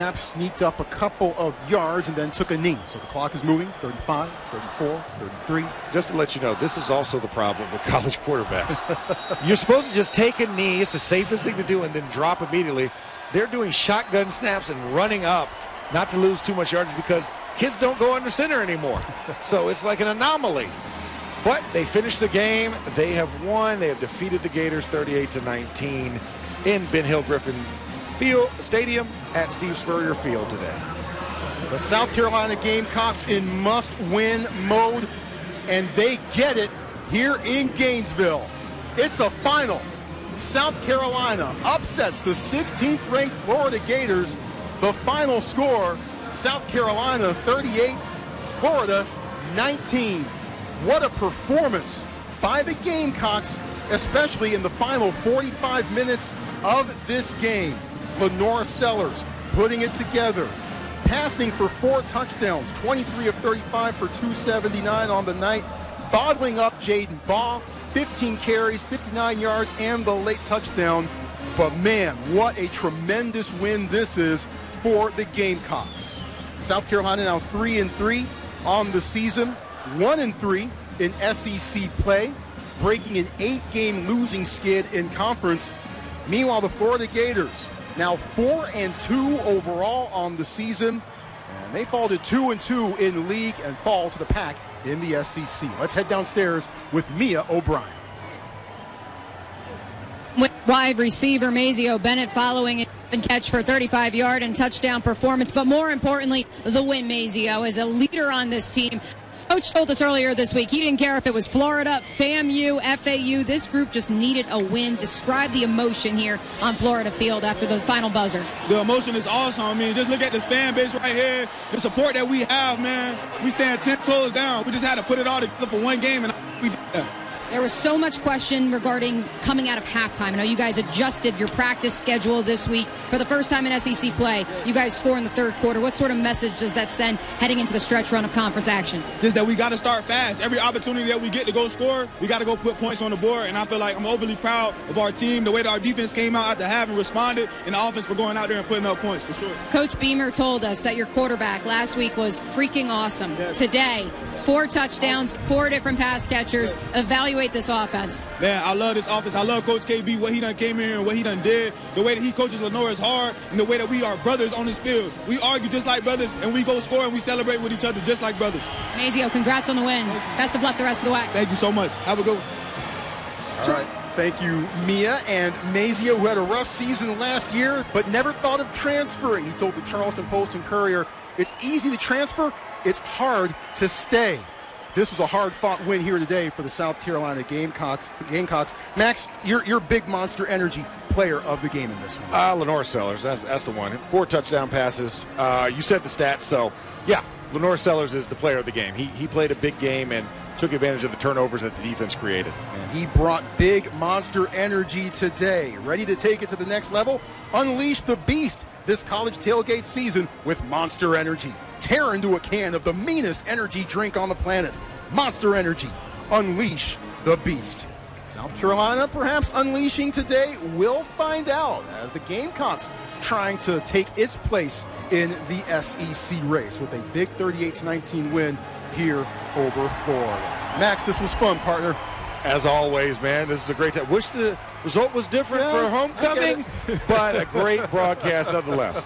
Sneaked up a couple of yards and then took a knee. So the clock is moving, 35, 34, 33. Just to let you know, this is also the problem with college quarterbacks. You're supposed to just take a knee. It's the safest thing to do and then drop immediately. They're doing shotgun snaps and running up not to lose too much yardage because kids don't go under center anymore. So it's like an anomaly. But they finished the game. They have won. They have defeated the Gators 38-19 in Ben Hill Griffin Stadium at Steve Spurrier Field today. The South Carolina Gamecocks in must-win mode, and they get it here in Gainesville. It's a final. South Carolina upsets the 16th-ranked Florida Gators. The final score, South Carolina 38, Florida 19. What a performance by the Gamecocks, especially in the final 45 minutes of this game. Lenore Sellers putting it together, passing for 4 touchdowns, 23 of 35 for 279 on the night, bottling up Jaden Baugh, 15 carries, 59 yards, and the late touchdown. But man, what a tremendous win this is for the Gamecocks. South Carolina now 3-3 on the season, 1-3 in SEC play, breaking an 8-game losing skid in conference. Meanwhile, the Florida Gators now 4-2 overall on the season, and they fall to 2-2 in league and fall to the pack in the SEC. Let's head downstairs with Mia O'Brien. With wide receiver Mazeo Bennett following a catch for a 35-yard and touchdown performance, but more importantly, the win. Mazeo is a leader on this team. Coach told us earlier this week he didn't care if it was Florida, FAMU, FAU. This group just needed a win. Describe the emotion here on Florida Field after those final buzzer. The emotion is awesome. I mean, just look at the fan base right here. The support that we have, man. We stand 10 toes down. We just had to put it all together for one game, and we did that. There was so much question regarding coming out of halftime. I know you guys adjusted your practice schedule this week. For the first time in SEC play, you guys score in the third quarter. What sort of message does that send heading into the stretch run of conference action? Just that we got to start fast. Every opportunity that we get to go score, we got to go put points on the board. And I feel like I'm overly proud of our team, the way that our defense came out after half and responded, and the offense for going out there and putting up points, for sure. Coach Beamer told us that your quarterback last week was freaking awesome. Yes. Today, 4 touchdowns, 4 different pass catchers. Yes. Evaluate this offense. Man, I love this offense. I love Coach KB, what he done came here and what he done did. The way that he coaches Lenore is hard, and the way that we are brothers on this field. We argue just like brothers, and we go score and we celebrate with each other just like brothers. Mazeo, congrats on the win. Best of luck the rest of the way. Thank you so much. Have a good one. All right. Thank you, Mia. And Mazeo, who had a rough season last year, but never thought of transferring. He told the Charleston Post and Courier, it's easy to transfer, it's hard to stay. This was a hard-fought win here today for the South Carolina Gamecocks. Max, you're big Monster Energy player of the game in this one. Lenore Sellers, that's the one. 4 touchdown passes. You said the stats, so yeah, Lenore Sellers is the player of the game. He played a big game and took advantage of the turnovers that the defense created. And he brought big Monster Energy today. Ready to take it to the next level? Unleash the beast this college tailgate season with Monster Energy. Tear into a can of the meanest energy drink on the planet. Monster Energy. Unleash the beast. South Carolina perhaps unleashing today? We'll find out as the Gamecocks trying to take its place in the SEC race with a big 38-19 win here over Florida. Max, this was fun, partner. As always, man, this is a great time. Wish the result was different for homecoming, but a great broadcast nonetheless.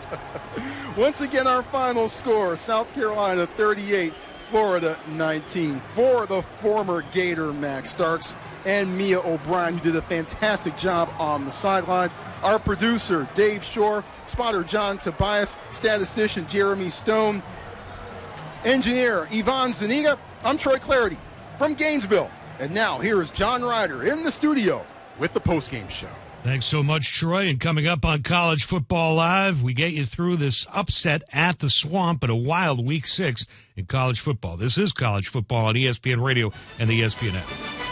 Once again, our final score, South Carolina 38, Florida 19. For the former Gator, Max Starks, and Mia O'Brien, who did a fantastic job on the sidelines. Our producer, Dave Shore, spotter John Tobias, statistician Jeremy Stone, engineer Yvonne Zuniga. I'm Troy Clarity from Gainesville. And now here is John Ryder in the studio with the postgame show. Thanks so much, Troy. And coming up on College Football Live, we get you through this upset at the Swamp and a wild Week 6 in college football. This is College Football on ESPN Radio and the ESPN app.